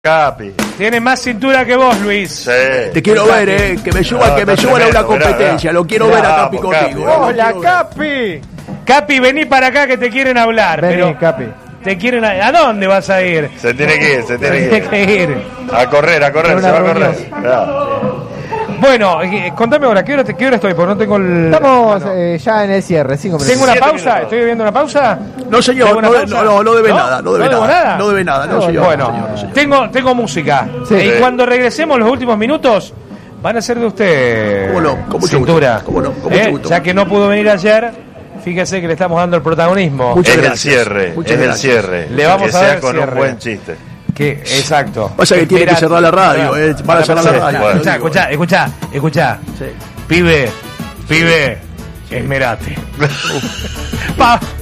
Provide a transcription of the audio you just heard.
Capi. Tiene más cintura que vos, Luis. Sí. Te quiero ver, que me suban a una competencia. Lo quiero ver a Capi contigo. Hola, Capi. Capi, vení para acá que te quieren hablar. Vení, pero Capi. te quieren ¿A dónde vas a ir? Se tiene que que ir. ir. A correr, se va a correr. Bueno, contame ahora, ¿qué hora estoy? Porque no tengo el... Estamos ya en el cierre, 5 minutos. ¿Tengo una pausa? ¿Estoy viendo una pausa? No, señor, no debe nada. ¿No debo nada? No debe nada, no, señor. Bueno, señor. tengo música. Sí. Y cuando regresemos los últimos minutos, van a ser de usted. ¿Cómo no? Con mucho cintura. gusto. ¿Cómo no? Con mucho gusto. Ya que no pudo venir ayer, fíjese que le estamos dando el protagonismo. Muchas Es gracias. el cierre. Muchas Es el gracias. cierre. Le vamos que a sea dar con cierre. un buen chiste. Exacto. Pasa que tiene que cerrar la radio, van a cerrar la radio. Bueno. Escuchá. Sí. Pibe, esmerate.